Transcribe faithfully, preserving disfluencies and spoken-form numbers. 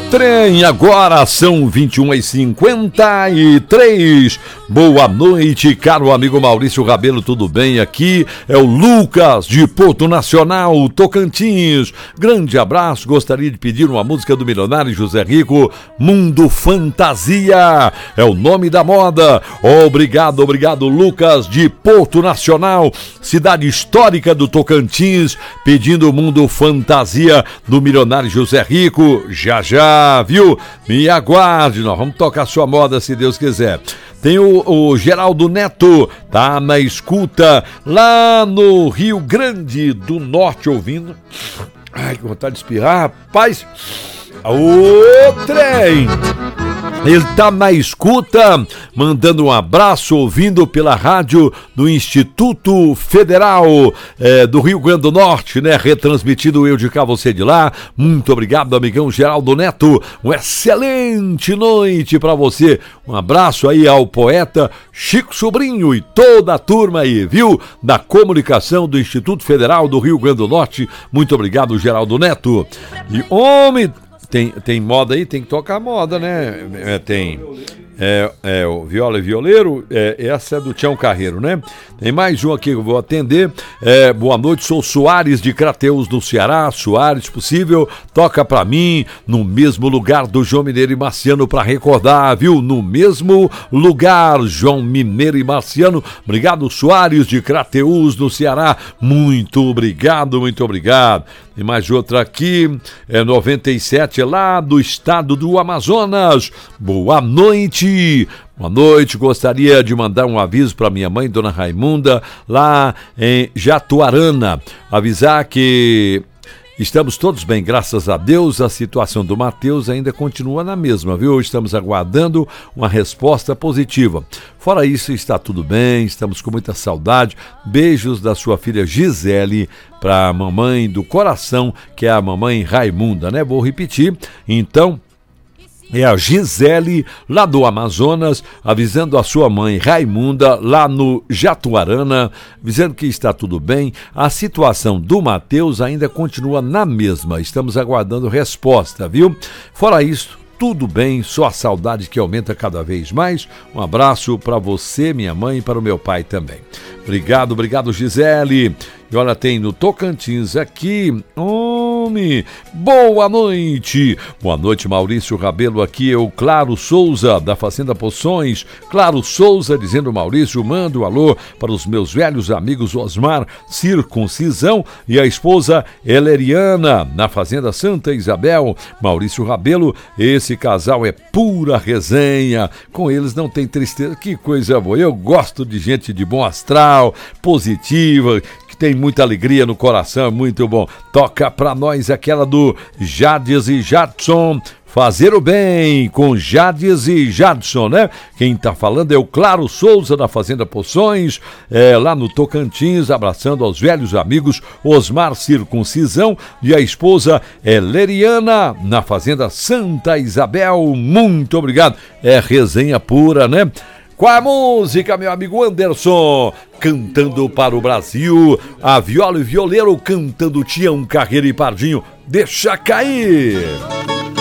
Trem, agora são vinte e uma e cinquenta e três. Boa noite, caro amigo Maurício Rabelo, tudo bem? Aqui é o Lucas de Porto Nacional, Tocantins. Grande abraço, gostaria de pedir uma música do milionário José Rico, Mundo Fantasia, é o nome da moda. Obrigado, obrigado, Lucas de Porto Nacional, cidade histórica do Tocantins, pedindo Mundo Fantasia do milionário José Rico. Já já, viu? Me aguarde, nós vamos tocar sua moda se Deus quiser. Tem o, o Geraldo Neto, tá na escuta lá no Rio Grande do Norte ouvindo. Ai, que vontade de espirrar, rapaz. Ô, trem! Ele tá na escuta, mandando um abraço, ouvindo pela rádio do Instituto Federal é, do Rio Grande do Norte, né? Retransmitido eu de cá, você de lá. Muito obrigado, amigão Geraldo Neto. Uma excelente noite pra você. Um abraço aí ao poeta Chico Sobrinho e toda a turma aí, viu? Da comunicação do Instituto Federal do Rio Grande do Norte. Muito obrigado, Geraldo Neto. E homem... Tem, tem moda aí, tem que tocar moda, né? É, tem é, é, o Viola e Violeiro, é, essa é do Tião Carreiro, né? Tem mais um aqui que eu vou atender. É, boa noite, sou Soares de Crateús, no Ceará. Soares, possível, toca pra mim, no mesmo lugar do João Mineiro e Marciano, pra recordar, viu? No mesmo lugar, João Mineiro e Marciano. Obrigado, Soares de Crateús, no Ceará. Muito obrigado, muito obrigado. E mais outra aqui, é noventa e sete, lá do estado do Amazonas. Boa noite. Boa noite, gostaria de mandar um aviso para minha mãe, Dona Raimunda, lá em Jatuarana. Avisar que estamos todos bem, graças a Deus. A situação do Matheus ainda continua na mesma, viu? Estamos aguardando uma resposta positiva. Fora isso, está tudo bem, estamos com muita saudade. Beijos da sua filha Gisele para a mamãe do coração, que é a mamãe Raimunda, né? Vou repetir, então... É a Gisele, lá do Amazonas, avisando a sua mãe Raimunda, lá no Jatuarana, dizendo que está tudo bem. A situação do Matheus ainda continua na mesma, estamos aguardando resposta, viu? Fora isso, tudo bem, só a saudade que aumenta cada vez mais. Um abraço para você, minha mãe, e para o meu pai também. Obrigado, obrigado, Gisele. E olha, tem no Tocantins aqui, homem, boa noite. Boa noite, Maurício Rabelo, aqui é o Claro Souza, da Fazenda Poções. Claro Souza, dizendo, Maurício, mando um alô para os meus velhos amigos Osmar Circuncisão e a esposa Eleriana, na Fazenda Santa Isabel. Maurício Rabelo, esse casal é pura resenha, com eles não tem tristeza, que coisa boa. Eu gosto de gente de bom astral, positiva, tem muita alegria no coração, muito bom. Toca pra nós aquela do Jades e Jadson, Fazer o Bem, com Jades e Jadson, né? Quem tá falando é o Claro Souza, da Fazenda Poções, é, lá no Tocantins, abraçando aos velhos amigos Osmar Circuncisão e a esposa Eleriana, na Fazenda Santa Isabel. Muito obrigado. É resenha pura, né? Com a música, meu amigo Anderson, cantando para o Brasil, a Viola e Violeiro cantando Tião Carreiro e Pardinho, deixa cair.